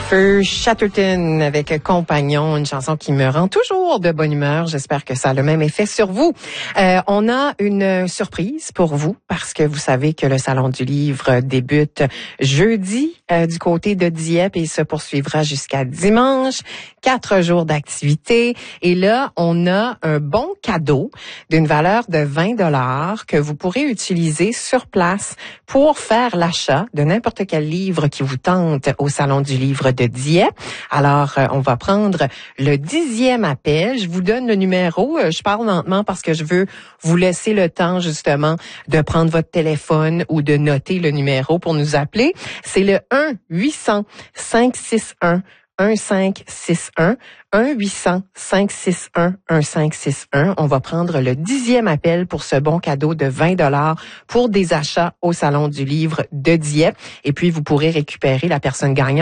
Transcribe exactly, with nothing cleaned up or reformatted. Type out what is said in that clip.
Jennifer Chatterton avec Compagnon, une chanson qui me rend toujours de bonne humeur. J'espère que ça a le même effet sur vous. Euh, on a une surprise pour vous parce que vous savez que le Salon du Livre débute jeudi euh, du côté de Dieppe et se poursuivra jusqu'à dimanche. Quatre jours d'activité. Et là, on a un bon cadeau d'une valeur de vingt dollars que vous pourrez utiliser sur place pour faire l'achat de n'importe quel livre qui vous tente au Salon du Livre de Dieppe. Alors, euh, on va prendre le dixième appel. Je vous donne le numéro. Euh, je parle lentement parce que je veux vous laisser le temps, justement, de prendre votre téléphone ou de noter le numéro pour nous appeler. C'est le un huit cents cinq six un un cinq six un, un huit cents cinq six un un cinq six un. On va prendre le dixième appel pour ce bon cadeau de vingt dollars pour des achats au Salon du Livre de Dieppe. Et puis, vous pourrez récupérer la personne gagnante